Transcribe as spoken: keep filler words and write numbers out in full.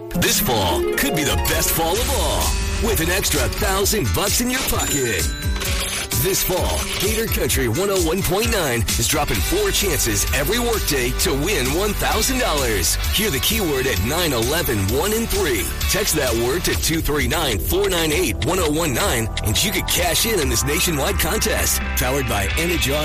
This fall could be the best fall of all, with an extra thousand bucks in your pocket. This fall, Gator Country one oh one point nine is dropping four chances every workday to win one thousand dollars. Hear the keyword at nine eleven one and three. Text that word to two three nine, four nine eight, one oh one nine, and you could cash in on this nationwide contest. Powered by Energize.